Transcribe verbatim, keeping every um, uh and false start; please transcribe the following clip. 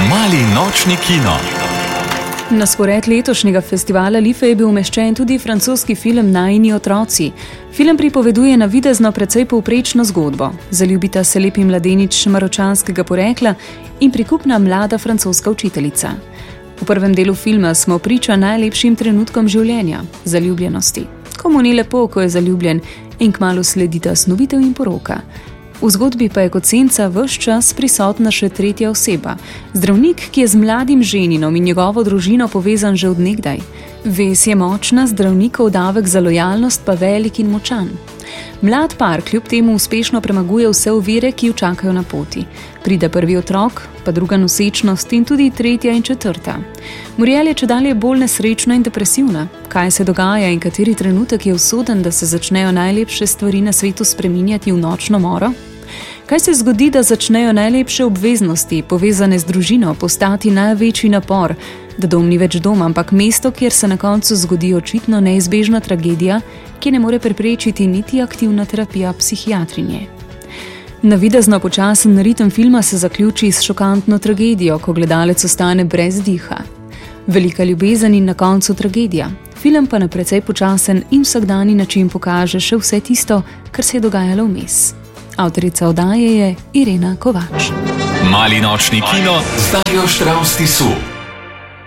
Mali nočni kino. Na spored letošnjega festivala Life je bil umeščen tudi francoski film Najini otroci. Film pripoveduje navidezno precej povprečno zgodbo. Zaljubita se lepi mladenič maročanskega porekla in prikupna mlada francoska učiteljica. V prvem delu filma smo priča najlepšim trenutkom življenja, zaljubljenosti. Komu ni lepo, ko je zaljubljen, in kmalu sledita snovitev in poroka. V zgodbi pa je kot senca ves čas prisotna še tretja oseba, zdravnik, ki je z mladim ženinom in njegovo družino povezan že od nekdaj. Vez je močna, zdravnikov davek za lojalnost pa velik in močan. Mlad par kljub temu uspešno premaguje vse ovire, ki jo čakajo na poti. Pride prvi otrok, pa druga nosečnost in tudi tretja in četrta. Muriel je čedalje bolj nesrečna in depresivna. Kaj se dogaja in kateri trenutek je usoden, da se začnejo najlepše stvari na svetu spreminjati v nočno moro? Kaj se zgodi, da začnejo najlepše obveznosti, povezane z družino, postati največji napor, da dom ni več dom, ampak mesto, kjer se na koncu zgodi očitno neizbežna tragedija, ki ne more preprečiti niti aktivna terapija psihiatrinje. Navidezno počasen ritem filma se zaključi s šokantno tragedijo, ko gledalec ostane brez diha. Velika ljubezen in na koncu tragedija. Film pa na precej počasen in vsakdani način pokaže še vse tisto, kar se je dogajalo vmes. Avtorica oddaje je Irena Kovač. Mali nočni kino z Darjo Štravs Tisu.